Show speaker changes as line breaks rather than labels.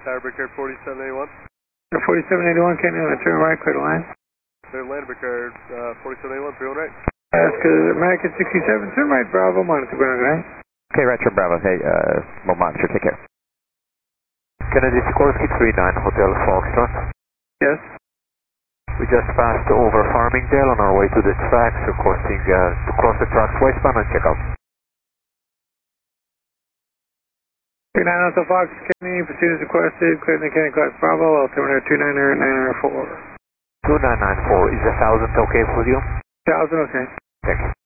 Brickyard 4781.
4781, can you turn right, clear the line?
Clear the line, Brickyard 4781, 31 right.
That's good. American 67, turn right, Bravo, monitor, good night.
Okay, Retro Bravo, hey, we'll monitor, take care. Kennedy Sikorsky 39, Hotel Foxtrot.
Yes.
We just passed over Farmingdale on our way to the tracks, requesting to cross the tracks westbound and check out.
39 Hotel Fox, Kenny, pursuit is requested, clear the Kenny Class Bravo, altimeter 29994.
2994, is 1000 okay for you?
1000, okay.
Thank you.